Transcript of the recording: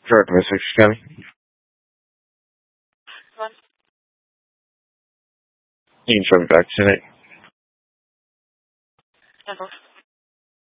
Correct, Miss County. You can try me back tonight.